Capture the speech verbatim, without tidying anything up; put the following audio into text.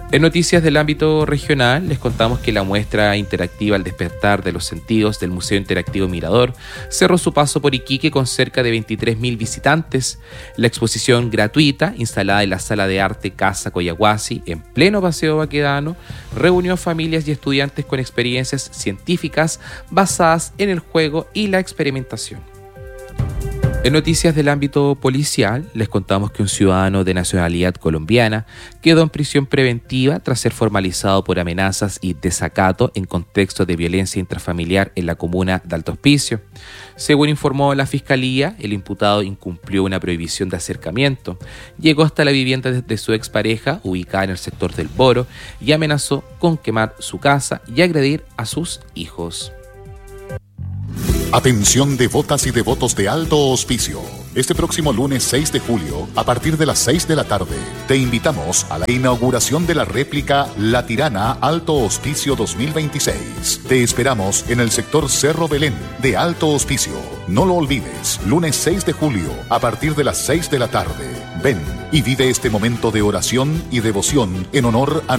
En noticias del ámbito regional, les contamos que la muestra interactiva Al despertar de los sentidos del Museo Interactivo Mirador cerró su paso por Iquique con cerca de veintitrés mil visitantes. La exposición gratuita, instalada en la Sala de Arte Casa Coyahuasi, en pleno Paseo Baquedano, reunió familias y estudiantes con experiencias científicas basadas en el juego y la experimentación. En noticias del ámbito policial, les contamos que un ciudadano de nacionalidad colombiana quedó en prisión preventiva tras ser formalizado por amenazas y desacato en contexto de violencia intrafamiliar en la comuna de Alto Hospicio. Según informó la Fiscalía, el imputado incumplió una prohibición de acercamiento, llegó hasta la vivienda de su expareja, ubicada en el sector del Boro, y amenazó con quemar su casa y agredir a sus hijos. Atención devotas y devotos de Alto Hospicio. Este próximo lunes seis de julio, a partir de las seis de la tarde, te invitamos a la inauguración de la réplica La Tirana Alto Hospicio dos mil veintiséis. Te esperamos en el sector Cerro Belén de Alto Hospicio. No lo olvides, lunes seis de julio, a partir de las seis de la tarde. Ven y vive este momento de oración y devoción en honor a